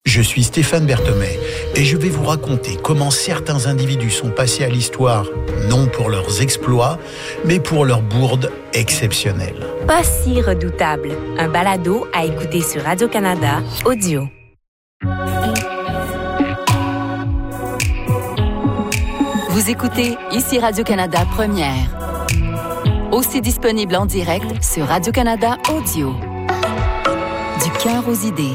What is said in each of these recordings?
Je suis Stéphane Berthomé et je vais vous raconter comment certains individus sont passés à l'histoire, non pour leurs exploits, mais pour leurs bourdes exceptionnelles. Pas si redoutable. Un balado à écouter sur Radio-Canada Audio. Vous écoutez ici Radio-Canada Première. Aussi disponible en direct sur Radio-Canada Audio. Du cœur aux idées.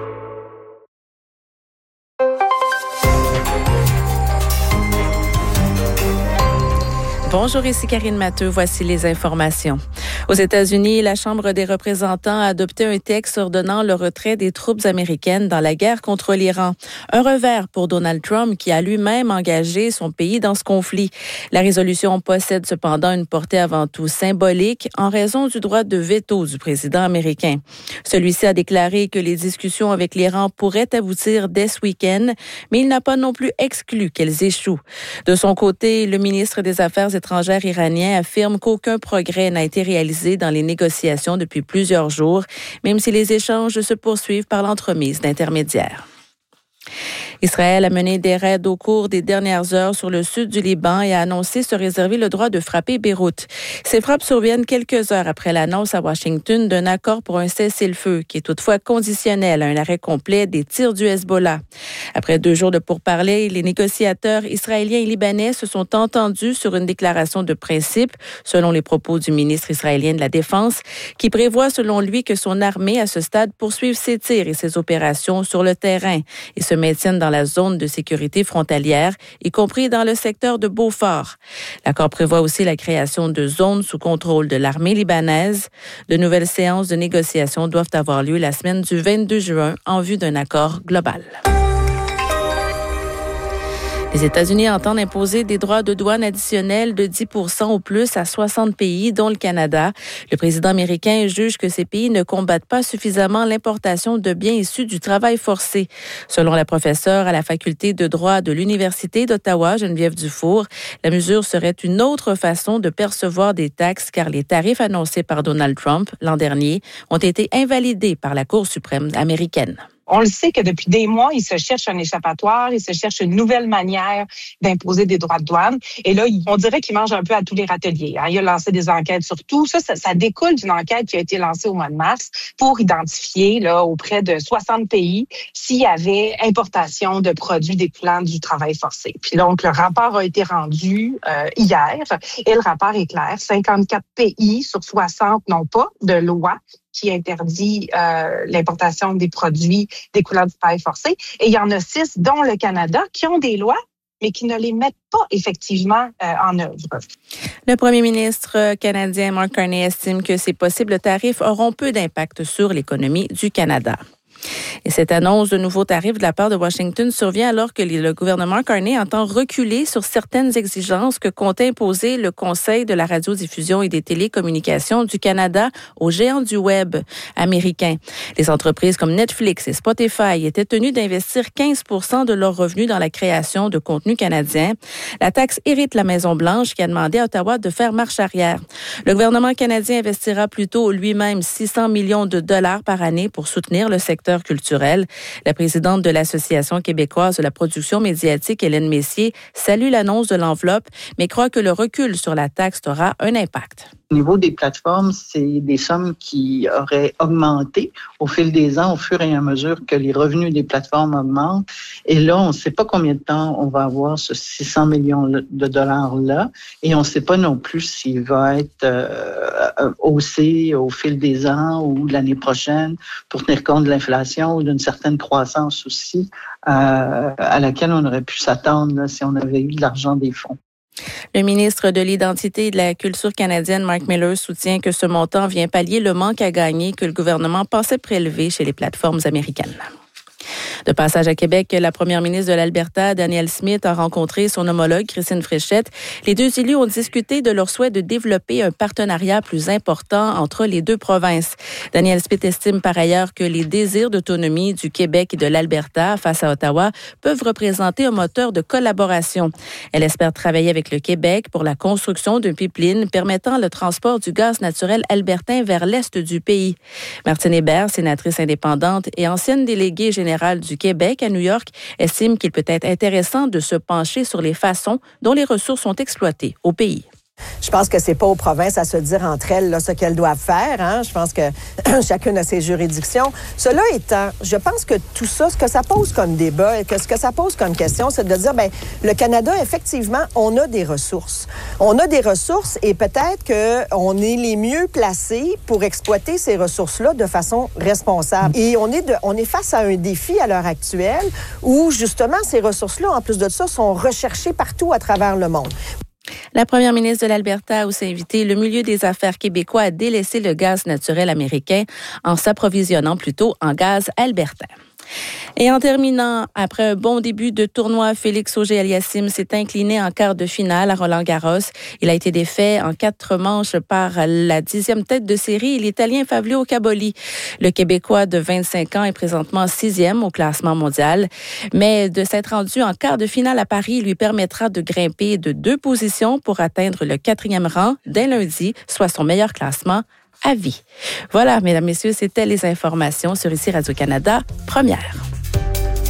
Bonjour, ici Karine Matteux. Voici les informations. Aux États-Unis, la Chambre des représentants a adopté un texte ordonnant le retrait des troupes américaines dans la guerre contre l'Iran. Un revers pour Donald Trump qui a lui-même engagé son pays dans ce conflit. La résolution possède cependant une portée avant tout symbolique en raison du droit de veto du président américain. Celui-ci a déclaré que les discussions avec l'Iran pourraient aboutir dès ce week-end, mais il n'a pas non plus exclu qu'elles échouent. De son côté, le ministre des Affaires étrangères iranien affirme qu'aucun progrès n'a été réalisé dans les négociations depuis plusieurs jours, même si les échanges se poursuivent par l'entremise d'intermédiaires. Israël a mené des raids au cours des dernières heures sur le sud du Liban et a annoncé se réserver le droit de frapper Beyrouth. Ces frappes surviennent quelques heures après l'annonce à Washington d'un accord pour un cessez-le-feu, qui est toutefois conditionnel à un arrêt complet des tirs du Hezbollah. Après 2 jours de pourparlers, les négociateurs israéliens et libanais se sont entendus sur une déclaration de principe, selon les propos du ministre israélien de la Défense, qui prévoit selon lui que son armée, à ce stade, poursuive ses tirs et ses opérations sur le terrain et se maintienne dans la zone de sécurité frontalière, y compris dans le secteur de Beaufort. L'accord prévoit aussi la création de zones sous contrôle de l'armée libanaise. De nouvelles séances de négociation doivent avoir lieu la semaine du 22 juin en vue d'un accord global. Les États-Unis entendent imposer des droits de douane additionnels de 10% ou plus à 60 pays, dont le Canada. Le président américain juge que ces pays ne combattent pas suffisamment l'importation de biens issus du travail forcé. Selon la professeure à la faculté de droit de l'Université d'Ottawa, Geneviève Dufour, la mesure serait une autre façon de percevoir des taxes car les tarifs annoncés par Donald Trump l'an dernier ont été invalidés par la Cour suprême américaine. On le sait que depuis des mois, il se cherche un échappatoire, il se cherche une nouvelle manière d'imposer des droits de douane. Et là, on dirait qu'il mange un peu à tous les râteliers. Il a lancé des enquêtes sur tout. Ça découle d'une enquête qui a été lancée au mois de mars pour identifier là auprès de 60 pays s'il y avait importation de produits découlant du travail forcé. Puis donc, le rapport a été rendu hier et le rapport est clair. 54 pays sur 60 n'ont pas de loi qui interdit l'importation des produits découlant du travail forcé. Et il y en a 6, dont le Canada, qui ont des lois, mais qui ne les mettent pas effectivement en œuvre. Le premier ministre canadien Mark Carney estime que ces possibles tarifs auront peu d'impact sur l'économie du Canada. Et cette annonce de nouveaux tarifs de la part de Washington survient alors que le gouvernement Carney entend reculer sur certaines exigences que compte imposer le Conseil de la radiodiffusion et des télécommunications du Canada aux géants du web américains. Les entreprises comme Netflix et Spotify étaient tenues d'investir 15% de leurs revenus dans la création de contenu canadien. La taxe hérite la Maison-Blanche qui a demandé à Ottawa de faire marche arrière. Le gouvernement canadien investira plutôt lui-même 600 millions de dollars par année pour soutenir le secteur culturel. La présidente de l'Association québécoise de la production médiatique, Hélène Messier, salue l'annonce de l'enveloppe, mais croit que le recul sur la taxe aura un impact. Au niveau des plateformes, c'est des sommes qui auraient augmenté au fil des ans, au fur et à mesure que les revenus des plateformes augmentent. Et là, on ne sait pas combien de temps on va avoir ce 600 millions de dollars-là. Et on ne sait pas non plus s'il va être haussé au fil des ans ou l'année prochaine pour tenir compte de l'inflation ou d'une certaine croissance aussi à laquelle on aurait pu s'attendre là, si on avait eu de l'argent des fonds. Le ministre de l'Identité et de la Culture canadienne, Mark Miller, soutient que ce montant vient pallier le manque à gagner que le gouvernement pensait prélever chez les plateformes américaines. De passage à Québec, la première ministre de l'Alberta, Danielle Smith, a rencontré son homologue, Christine Fréchette. Les deux élus ont discuté de leur souhait de développer un partenariat plus important entre les deux provinces. Danielle Smith estime par ailleurs que les désirs d'autonomie du Québec et de l'Alberta face à Ottawa peuvent représenter un moteur de collaboration. Elle espère travailler avec le Québec pour la construction d'un pipeline permettant le transport du gaz naturel albertain vers l'est du pays. Martine Hébert, sénatrice indépendante et ancienne déléguée générale du du Québec à New York estime qu'il peut être intéressant de se pencher sur les façons dont les ressources sont exploitées au pays. Je pense que c'est pas aux provinces à se dire entre elles là, ce qu'elles doivent faire. Hein? Je pense que chacune a ses juridictions. Cela étant, je pense que tout ça, ce que ça pose comme débat et ce que ça pose comme question, c'est de dire, le Canada, effectivement, on a des ressources. On a des ressources et peut-être qu'on est les mieux placés pour exploiter ces ressources-là de façon responsable. Et on est face à un défi à l'heure actuelle où, justement, ces ressources-là, en plus de ça, sont recherchées partout à travers le monde. La première ministre de l'Alberta a aussi invité le milieu des affaires québécois à délaisser le gaz naturel américain en s'approvisionnant plutôt en gaz albertain. Et en terminant, après un bon début de tournoi, Félix Auger-Aliassime s'est incliné en quart de finale à Roland-Garros. Il a été défait en 4 manches par la 10e tête de série, l'Italien Fabio Caboli. Le Québécois de 25 ans est présentement 6e au classement mondial. Mais de s'être rendu en quart de finale à Paris lui permettra de grimper de 2 positions pour atteindre le 4e rang dès lundi, soit son meilleur classement à vie. Voilà, mesdames, messieurs, c'était les informations sur ici Radio-Canada Première.